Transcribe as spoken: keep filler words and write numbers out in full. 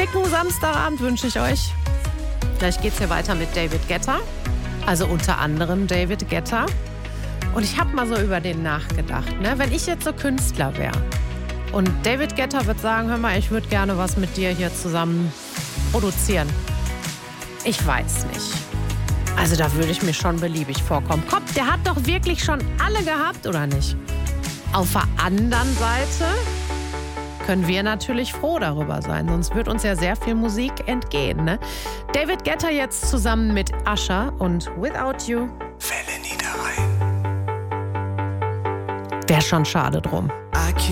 schicken Samstagabend wünsche ich euch. Gleich geht's hier weiter mit David Guetta. Also unter anderem David Guetta. Und ich habe mal so über den nachgedacht, ne? Wenn ich jetzt so Künstler wäre und David Guetta wird sagen, hör mal, ich würde gerne was mit dir hier zusammen produzieren. Ich weiß nicht. Also da würde ich mir schon beliebig vorkommen. Komm, der hat doch wirklich schon alle gehabt, oder nicht? Auf der anderen Seite können wir natürlich froh darüber sein, sonst wird uns ja sehr viel Musik entgehen, ne? David Guetta jetzt zusammen mit Usher und Without You. Fälle Niederrhein. Wäre schon schade drum.